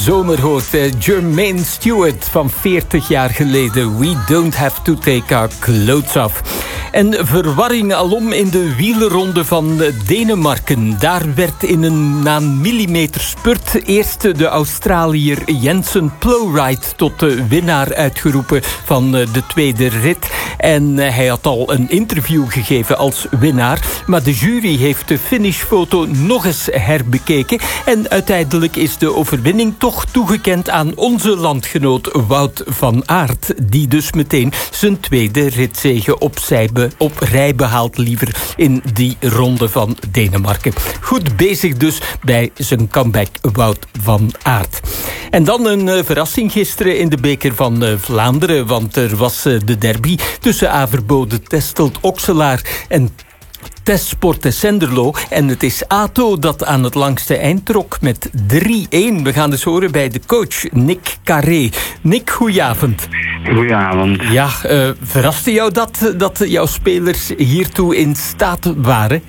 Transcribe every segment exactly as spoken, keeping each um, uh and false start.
Zomer hoort uh, Jermaine Stewart van veertig jaar geleden. We don't have to take our clothes off. En verwarring alom in de wielerronde van Denemarken. Daar werd in een na een millimeter spurt eerst de Australiër Jensen Plowright tot de winnaar uitgeroepen van de tweede rit. En hij had al een interview gegeven als winnaar. Maar de jury heeft de finishfoto nog eens herbekeken. En uiteindelijk is de overwinning toch toegekend aan onze landgenoot Wout van Aert. Die dus meteen zijn tweede ritzege opzij be- op rij behaalt liever in die ronde van Denemarken. Goed bezig dus bij zijn comeback Wout van Aert. En dan een uh, verrassing gisteren in de beker van uh, Vlaanderen, want er was uh, de derby tussen Averbode, Testelt, Okselaar en Testsport Senderlo. En het is ATO dat aan het langste eind trok met drie-een. We gaan dus horen bij de coach Nick Carré. Nick, goedenavond. Goedenavond. Ja, uh, verraste jou dat, dat jouw spelers hiertoe in staat waren?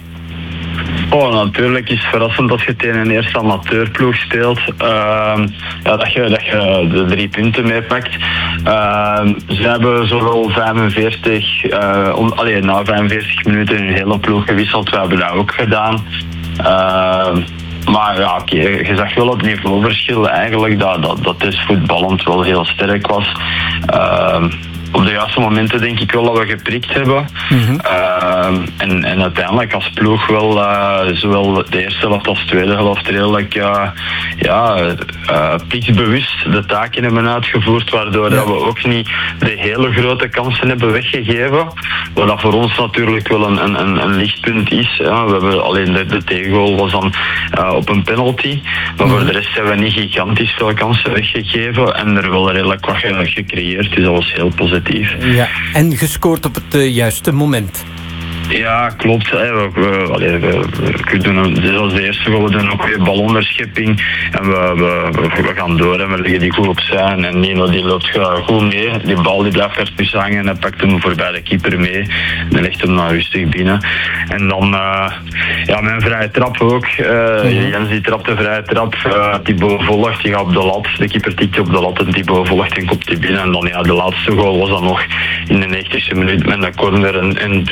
Oh, natuurlijk is het verrassend dat je tegen een eerste amateurploeg speelt. Uh, ja, dat, je, dat je de drie punten meepakt. Uh, ze hebben zowel vijfenveertig, uh, om, allee, na vijfenveertig minuten hun hele ploeg gewisseld. We hebben dat ook gedaan. Uh, Maar ja, okay, je zag wel het niveauverschil eigenlijk dat, dat, dat het voetballend wel heel sterk was. Uh, op de juiste momenten denk ik wel dat we geprikt hebben. Mm-hmm. Uh, en, en uiteindelijk als ploeg wel uh, zowel de eerste helft als de tweede helft redelijk uh, ja, uh, plichtsbewust de taken hebben uitgevoerd, waardoor ja. dat we ook niet de hele grote kansen hebben weggegeven. Wat dat voor ons natuurlijk wel een, een, een lichtpunt is. Ja. We hebben alleen de, de tegengoal was dan uh, op een penalty. Maar mm-hmm. voor de rest hebben we niet gigantisch veel kansen weggegeven en er wel redelijk wat gecreëerd. Dus dat was heel positief. Ja, en gescoord op het uh, juiste moment. Ja, klopt. Hè. We, we, allee, we, we doen een, dit was de eerste goal, we doen ook weer balonderschepping. En we, we, we gaan door en we leggen die goed opzij. En Nino die loopt goed mee. Die bal die blijft ertussen hangen en hij pakt hem voorbij de keeper mee. En legt hem dan rustig binnen. En dan, uh, ja, mijn vrije trap ook. Uh, mm-hmm. Jens die trapt de vrije trap. Uh, Thibaut volgt, die gaat op de lat. De keeper tikt op de lat en Thibaut volgt en komt die binnen. En dan ja, de laatste goal was dan nog in de negentigste minuut met een corner en, en